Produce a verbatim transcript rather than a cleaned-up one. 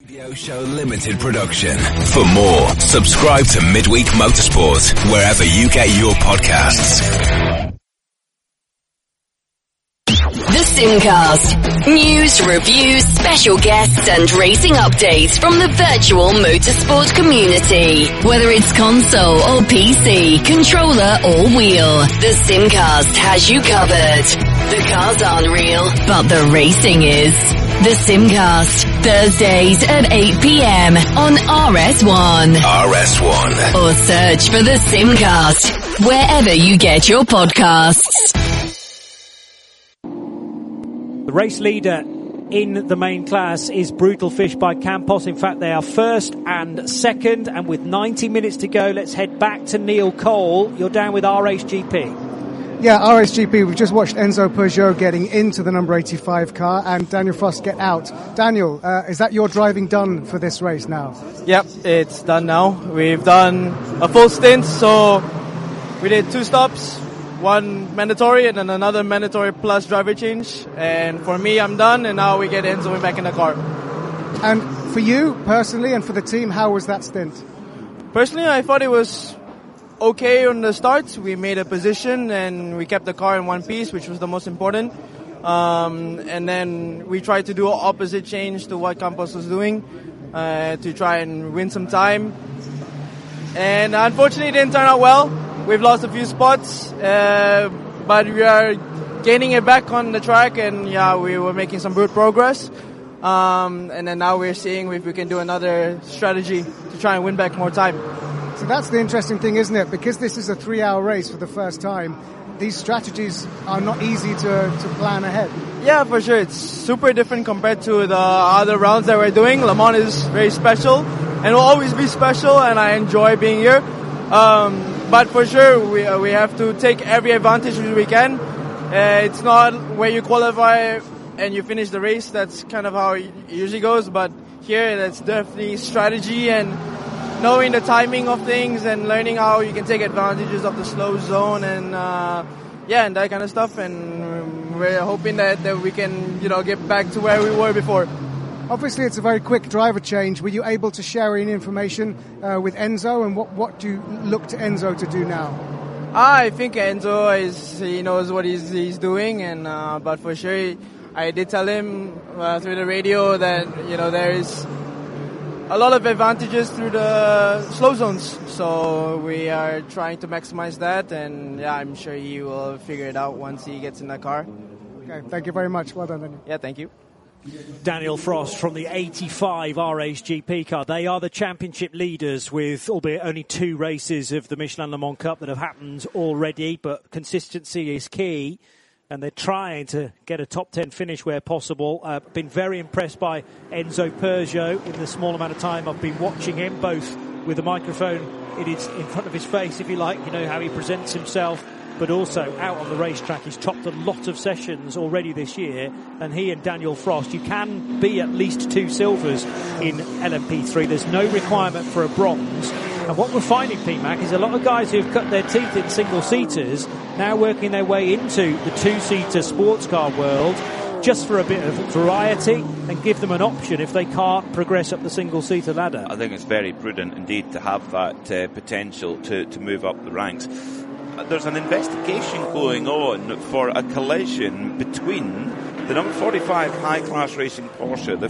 Radio Show Limited production. For more, subscribe to Midweek Motorsport wherever you get your podcasts. The Simcast. News, reviews, special guests and racing updates from the virtual motorsport community. Whether it's console or P C, controller or wheel, the Simcast has you covered. The cars aren't real, but the racing is. The Simcast, Thursdays at eight p.m. on R S one. R S one. Or search for The Simcast wherever you get your podcasts. The race leader in the main class is Brutal Fish by Campos. In fact, they are first and second. And with ninety minutes to go, let's head back to Neil Cole. You're down with R H G P. Yeah, R H G P, we've just watched Enzo Peugeot getting into the number eighty-five car and Daniel Frost get out. Daniel, uh, is that your driving done for this race now? Yep, it's done now. We've done a full stint, so we did two stops, one mandatory and then another mandatory plus driver change. And for me, I'm done, and now we get Enzo back in the car. And for you, personally, and for the team, how was that stint? Personally, I thought it was okay on the start. We made a position and we kept the car in one piece, which was the most important. Um, and then we tried to do an opposite change to what Campos was doing uh, to try and win some time. And unfortunately, it didn't turn out well. We've lost a few spots, uh, but we are gaining it back on the track, and yeah, we were making some good progress. Um, and then now we're seeing if we can do another strategy to try and win back more time. So that's the interesting thing, isn't it? Because this is a three-hour race for the first time, these strategies are not easy to, to plan ahead. Yeah, for sure. It's super different compared to the other rounds that we're doing. Le Mans is very special and will always be special, and I enjoy being here. Um, but for sure, we uh, we have to take every advantage we can. Uh, it's not where you qualify and you finish the race. That's kind of how it usually goes. But here, that's definitely strategy and knowing the timing of things and learning how you can take advantages of the slow zone and uh, yeah, and that kind of stuff. And we're hoping that, that we can, you know, get back to where we were before. Obviously, it's a very quick driver change. Were you able to share any information uh, with Enzo, and what, what do you look to Enzo to do now? I think Enzo is he knows what he's he's doing, and uh, but for sure, I did tell him uh, through the radio that you know there is a lot of advantages through the slow zones, so we are trying to maximize that, and yeah, I'm sure he will figure it out once he gets in the car. Okay, thank you very much. Well done, Daniel. Yeah, thank you. Daniel Frost from the eighty-five R H G P car. They are the championship leaders with, albeit only two races of the Michelin Le Mans Cup that have happened already, but consistency is key. And they're trying to get a top ten finish where possible. I've uh, been very impressed by Enzo Peugeot in the small amount of time I've been watching him, both with a microphone in, his, in front of his face, if you like, you know, how he presents himself, but also out on the racetrack. He's topped a lot of sessions already this year, and he and Daniel Frost, you can be at least two silvers in L M P three. There's no requirement for a bronze. And what we're finding, P MAC, is a lot of guys who've cut their teeth in single-seaters now working their way into the two-seater sports car world just for a bit of variety and give them an option if they can't progress up the single-seater ladder. I think it's very prudent indeed to have that uh, potential to, to move up the ranks. There's an investigation going on for a collision between the number forty-five high-class racing Porsche, the